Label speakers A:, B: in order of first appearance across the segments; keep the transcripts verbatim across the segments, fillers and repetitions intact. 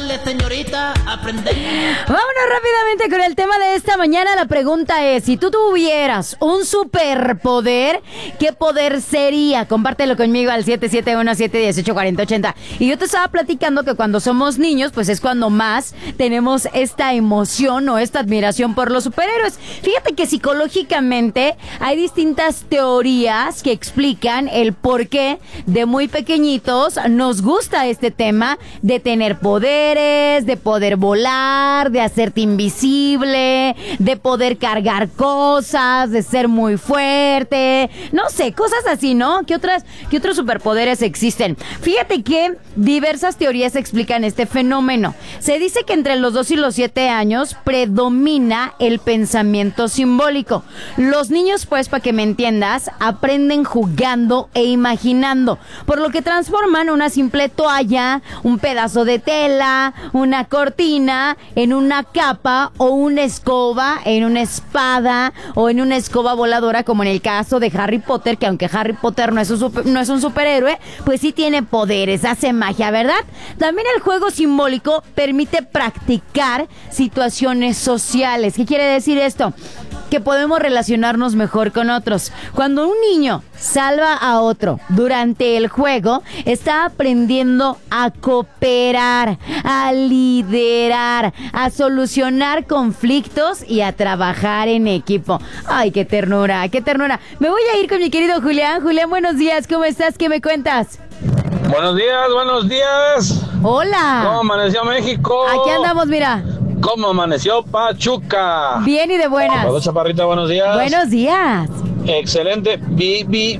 A: Dale, señorita, aprende.
B: Vámonos rápidamente con el tema de esta mañana. La pregunta es, si tú tuvieras un superpoder, ¿qué poder sería? Compártelo conmigo al siete siete uno, siete uno ocho, cuatro cero ocho cero. Y yo te estaba platicando que cuando somos niños, pues es cuando más tenemos esta emoción o esta admiración por los superhéroes. Fíjate que psicológicamente hay distintas teorías que explican el por qué de muy pequeñitos nos gusta este tema de tener poderes, de poder volar, de hacerte invisible, de poder cargar cosas, de ser muy fuerte, no sé, cosas así, ¿no? ¿Qué otras, qué otros superpoderes existen? Fíjate que diversas teorías explican este fenómeno. Se dice que entre los dos y los siete años predomina el pensamiento simbólico. Los niños, pues, para que me entiendas, aprenden jugando e imaginando, por lo que transforman una simple toalla, un pedazo de tela, una cortina, en una capa o una escoba, en una espada o en una escoba voladora, como en el caso de Harry Potter, que aunque Harry Potter no es un, super, no es un superhéroe, pues sí tiene poderes, hace magia, ¿verdad? También el juego simbólico permite practicar situaciones sociales. ¿Qué quiere decir esto? Que podemos relacionarnos mejor con otros. Cuando un niño salva a otro durante el juego, está aprendiendo a cooperar, a liderar, a solucionar conflictos y a trabajar en equipo. Ay, qué ternura, qué ternura. Me voy a ir con mi querido Julián. Julián, buenos días, ¿cómo estás? ¿Qué me cuentas?
C: Buenos días, buenos días.
B: Hola.
C: ¿Cómo amaneció México?
B: Aquí andamos, mira.
C: ¿Cómo amaneció Pachuca?
B: Bien y de buenas.
C: Hola, Chaparrita, buenos días.
B: Buenos días.
C: Excelente. Vi, vi,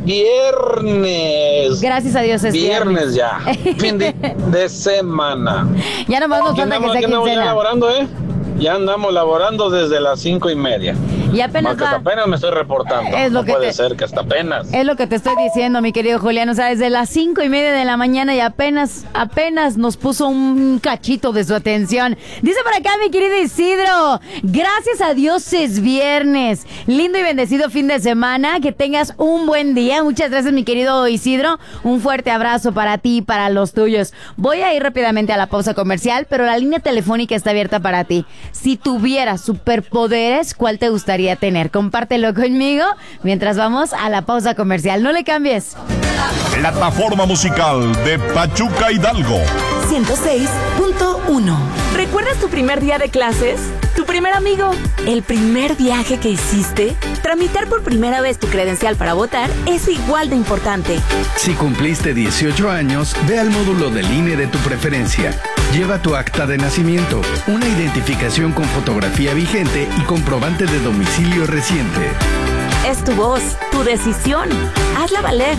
C: viernes.
B: Gracias a Dios es
C: viernes.
B: Viernes
C: ya. Fin de, de semana.
B: Ya nomás nos
C: Aquí
B: falta
C: andamos,
B: que sea
C: aquí andamos ya
B: quincena.
C: laborando, ¿eh? Ya andamos laborando desde las cinco y media.
B: Y apenas
C: Porque
B: va.
C: hasta apenas me estoy reportando.
B: Es lo
C: no
B: que
C: puede
B: te-
C: ser que hasta apenas.
B: Es lo que te estoy diciendo, mi querido Julián. O sea, desde las cinco y media de la mañana y apenas, apenas nos puso un cachito de su atención. Dice por acá mi querido Isidro, gracias a Dios es viernes. Lindo y bendecido fin de semana. Que tengas un buen día. Muchas gracias, mi querido Isidro. Un fuerte abrazo para ti y para los tuyos. Voy a ir rápidamente a la pausa comercial, pero la línea telefónica está abierta para ti. Si tuvieras superpoderes, ¿cuál te gustaría tener? Compártelo conmigo mientras vamos a la pausa comercial. No le cambies.
D: Plataforma musical de Pachuca Hidalgo.
E: ciento seis punto uno.
F: ¿Recuerdas tu primer día de clases? ¿Tu primer amigo? ¿El primer viaje que hiciste? Tramitar por primera vez tu credencial para votar es igual de importante.
G: Si cumpliste dieciocho años, ve al módulo del I N E de tu preferencia. Lleva tu acta de nacimiento, una identificación con fotografía vigente y comprobante de domicilio reciente.
F: Es tu voz, tu decisión. Hazla valer.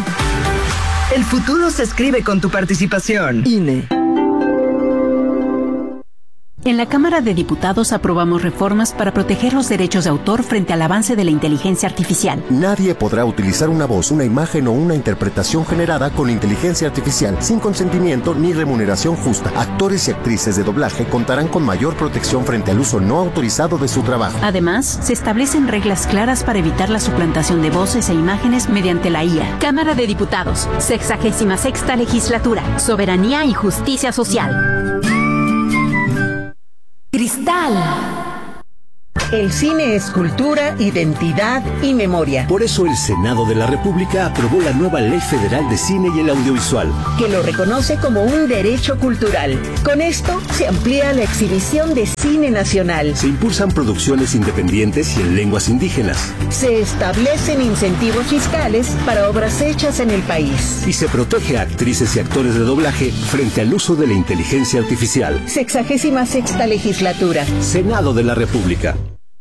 E: El futuro se escribe con tu participación. I N E.
H: En la Cámara de Diputados aprobamos reformas para proteger los derechos de autor frente al avance de la inteligencia artificial.
I: Nadie podrá utilizar una voz, una imagen o una interpretación generada con inteligencia artificial sin consentimiento ni remuneración justa. Actores y actrices de doblaje contarán con mayor protección frente al uso no autorizado de su trabajo.
H: Además, se establecen reglas claras para evitar la suplantación de voces e imágenes mediante la I A. Cámara de Diputados, sexagésima sexta legislatura, soberanía y justicia social.
E: Cristal. El cine es cultura, identidad y memoria.
J: Por eso el Senado de la República aprobó la nueva Ley Federal de Cine y el Audiovisual,
E: que lo reconoce como un derecho cultural. Con esto se amplía la exhibición de cine nacional.
J: Se impulsan producciones independientes y en lenguas indígenas.
E: Se establecen incentivos fiscales para obras hechas en el país.
J: Y se protege a actrices y actores de doblaje frente al uso de la inteligencia artificial.
E: Sexagésima sexta legislatura.
J: Senado de la República.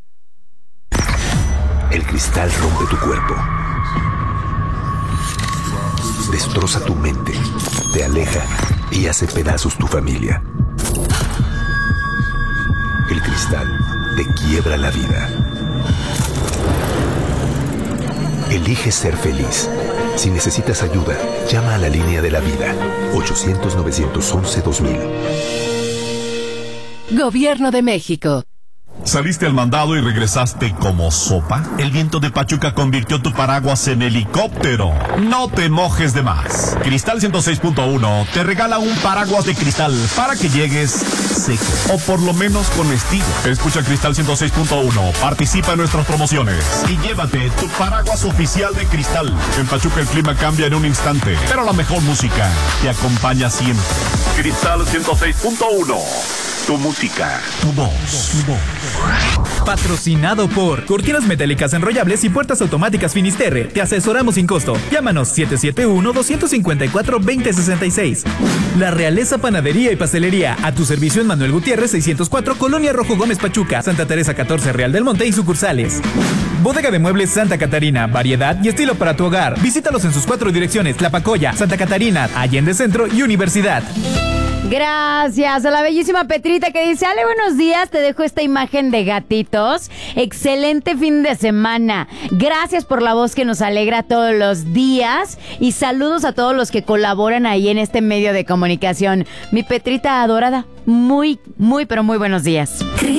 K: El cristal rompe tu cuerpo. Destroza tu mente, te aleja y hace pedazos tu familia. El cristal te quiebra la vida. Elige ser feliz. Si necesitas ayuda, llama a la línea de la vida. ochocientos, novecientos once, dos mil.
L: Gobierno de México.
D: ¿Saliste al mandado y regresaste como sopa? El viento de Pachuca convirtió tu paraguas en helicóptero. No te mojes de más. Cristal ciento seis punto uno te regala un paraguas de cristal para que llegues seco, o por lo menos con estilo. Escucha Cristal ciento seis punto uno, participa en nuestras promociones y llévate tu paraguas oficial de Cristal. En Pachuca el clima cambia en un instante, pero la mejor música te acompaña siempre. Cristal ciento seis punto uno. Tu música, tu voz, tu voz.
L: Patrocinado por Cortinas Metálicas Enrollables y Puertas Automáticas Finisterre. Te asesoramos sin costo. Llámanos siete siete uno, dos cinco cuatro, dos cero seis seis. La Realeza Panadería y Pastelería. A tu servicio en Manuel Gutiérrez seiscientos cuatro, Colonia Rojo Gómez Pachuca, Santa Teresa catorce, Real del Monte y sucursales. Bodega de Muebles Santa Catarina. Variedad y estilo para tu hogar. Visítalos en sus cuatro direcciones: Tlapacoya, Santa Catarina, Allende Centro y Universidad.
B: Gracias a la bellísima Petrita que dice: Ale, buenos días, te dejo esta imagen de gatitos. Excelente fin de semana. Gracias por la voz que nos alegra todos los días. Y saludos a todos los que colaboran ahí en este medio de comunicación. Mi Petrita adorada, muy, muy, pero muy buenos días.